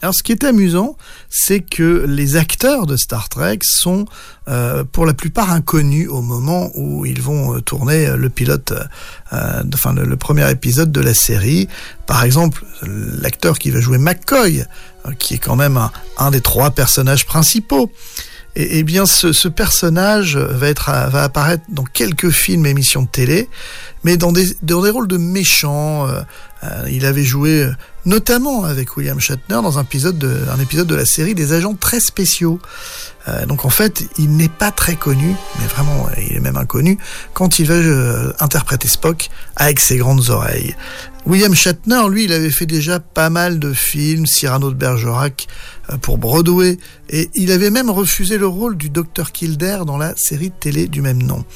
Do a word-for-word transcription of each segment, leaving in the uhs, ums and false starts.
Alors, ce qui est amusant, c'est que les acteurs de Star Trek sont, euh, pour la plupart, inconnus au moment où ils vont tourner le pilote, euh, enfin le, le premier épisode de la série. Par exemple, l'acteur qui va jouer McCoy, euh, qui est quand même un, un des trois personnages principaux. Et, et bien, ce, ce personnage va être, va apparaître dans quelques films et émissions de télé, mais dans des, dans des rôles de méchants. Euh, euh, il avait joué euh, notamment avec William Shatner dans un épisode de, un épisode de la série des agents très spéciaux. Euh, donc en fait, il n'est pas très connu, mais vraiment, il est même inconnu, quand il va euh, interpréter Spock avec ses grandes oreilles. William Shatner, lui, il avait fait déjà pas mal de films, Cyrano de Bergerac euh, pour Broadway, et il avait même refusé le rôle du docteur Kildare dans la série de télé du même nom.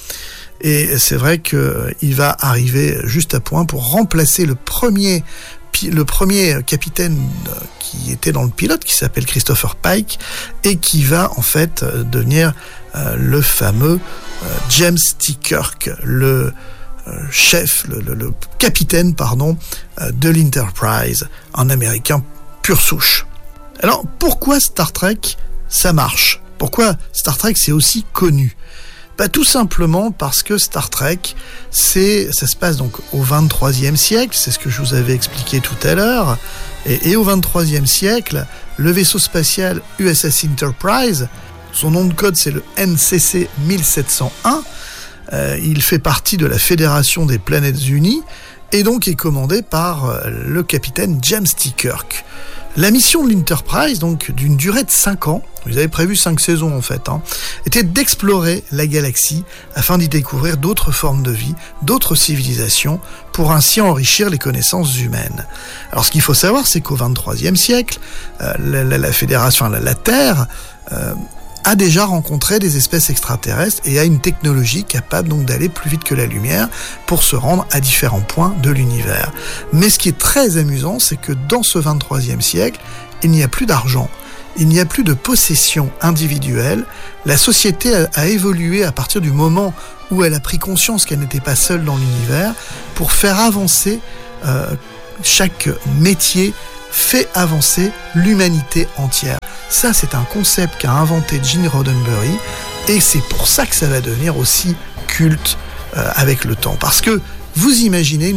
Et c'est vrai qu'il va arriver juste à point pour remplacer le premier, le premier capitaine qui était dans le pilote, qui s'appelle Christopher Pike, et qui va en fait devenir euh, le fameux euh, James T. Kirk, le euh, chef, le, le, le capitaine, pardon, euh, de l'Enterprise, un Américain pure souche. Alors, pourquoi Star Trek, ça marche ? Pourquoi Star Trek, c'est aussi connu ? Bah, tout simplement parce que Star Trek, c'est, ça se passe donc au vingt-troisième siècle, c'est ce que je vous avais expliqué tout à l'heure, et, et au vingt-troisième siècle, le vaisseau spatial U S S Enterprise, son nom de code c'est le N C C mille sept cent un, euh, il fait partie de la Fédération des Planètes Unies, et donc est commandé par le capitaine James T. Kirk. La mission de l'Enterprise, donc d'une durée de cinq ans, ils avaient prévu cinq saisons en fait, hein, était d'explorer la galaxie afin d'y découvrir d'autres formes de vie, d'autres civilisations, pour ainsi enrichir les connaissances humaines. Alors ce qu'il faut savoir, c'est qu'au vingt-troisième siècle, euh, la, la, la Fédération, la, la Terre, euh, a déjà rencontré des espèces extraterrestres et a une technologie capable donc d'aller plus vite que la lumière pour se rendre à différents points de l'univers. Mais ce qui est très amusant, c'est que dans ce vingt-troisième siècle, il n'y a plus d'argent, il n'y a plus de possession individuelle. La société a, a évolué à partir du moment où elle a pris conscience qu'elle n'était pas seule dans l'univers pour faire avancer euh, chaque métier, fait avancer l'humanité entière. Ça, c'est un concept qu'a inventé Gene Roddenberry, et c'est pour ça que ça va devenir aussi culte euh, avec le temps. Parce que vous imaginez